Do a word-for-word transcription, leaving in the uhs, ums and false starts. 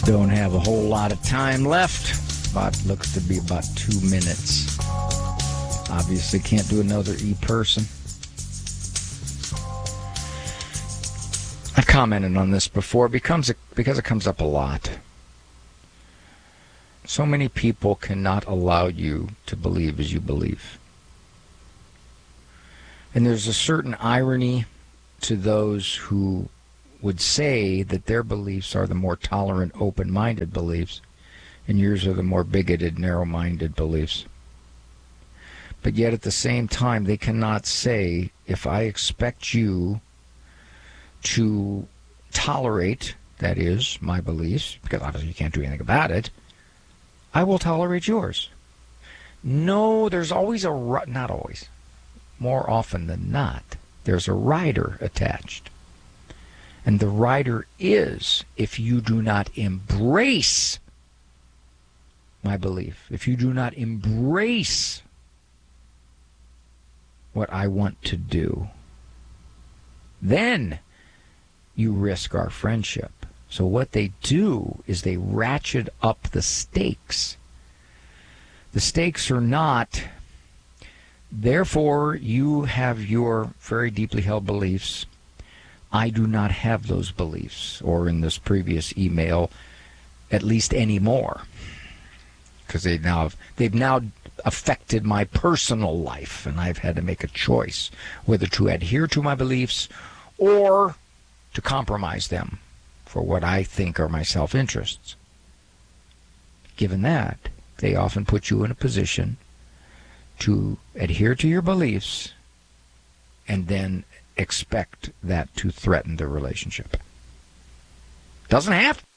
Don't have a whole lot of time left, but looks to be about two minutes. Obviously can't do another e-person. I've commented on this before becomes a, because it comes up a lot. So many people cannot allow you to believe as you believe. And there's a certain irony to those who would say that their beliefs are the more tolerant, open-minded beliefs, and yours are the more bigoted, narrow-minded beliefs. But yet at the same time, they cannot say, if I expect you to tolerate, that is, my beliefs, because obviously you can't do anything about it, I will tolerate yours. No, there's always a, not always, more often than not, there's a rider attached. And the rider is, if you do not embrace my belief, if you do not embrace what I want to do, then you risk our friendship. So what they do is they ratchet up the stakes. The stakes are not, therefore you have your very deeply held beliefs. I do not have those beliefs, or in this previous email, at least anymore, because they now have, they've now affected my personal life, and I've had to make a choice whether to adhere to my beliefs or to compromise them for what I think are my self-interests. Given that, they often put you in a position to adhere to your beliefs and then expect that to threaten the relationship. Doesn't have to.